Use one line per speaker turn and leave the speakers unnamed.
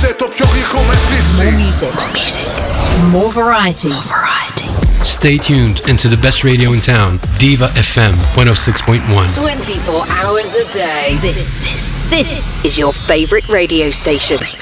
Sento pioggi come fissi.
More music. More music. More variety. More variety.
Stay tuned into the best radio in town, Diva FM 106.1.
24 hours a day. This is your favorite radio station.